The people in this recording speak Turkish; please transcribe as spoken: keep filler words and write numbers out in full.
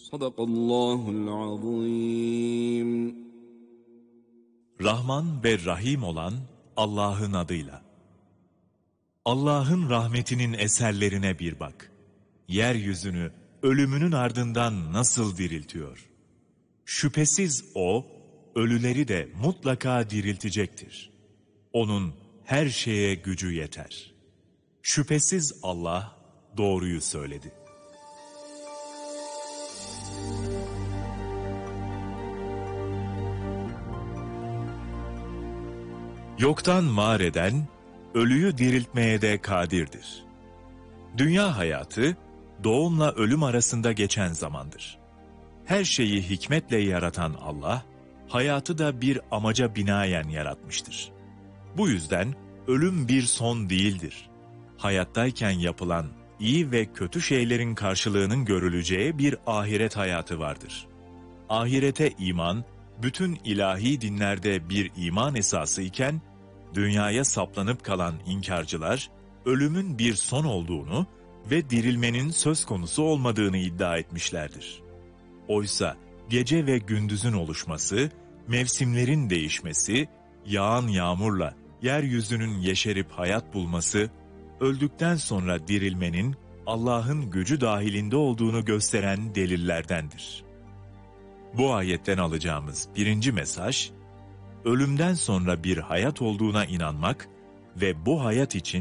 Sadakallahul azim. Rahman ve Rahim olan Allah'ın adıyla. Allah'ın rahmetinin eserlerine bir bak. Yeryüzünü ölümünün ardından nasıl diriltiyor? Şüphesiz O, ölüleri de mutlaka diriltecektir. Onun her şeye gücü yeter. Şüphesiz Allah doğruyu söyledi. Yoktan var eden, ölüyü diriltmeye de kadirdir. Dünya hayatı, doğumla ölüm arasında geçen zamandır. Her şeyi hikmetle yaratan Allah, hayatı da bir amaca binaen yaratmıştır. Bu yüzden ölüm bir son değildir. Hayattayken yapılan iyi ve kötü şeylerin karşılığının görüleceği bir ahiret hayatı vardır. Ahirete iman, bütün ilahi dinlerde bir iman esası iken, dünyaya saplanıp kalan inkarcılar, ölümün bir son olduğunu ve dirilmenin söz konusu olmadığını iddia etmişlerdir. Oysa gece ve gündüzün oluşması, mevsimlerin değişmesi, yağan yağmurla yeryüzünün yeşerip hayat bulması, öldükten sonra dirilmenin Allah'ın gücü dahilinde olduğunu gösteren delillerdendir. Bu ayetten alacağımız birinci mesaj, ölümden sonra bir hayat olduğuna inanmak ve bu hayat için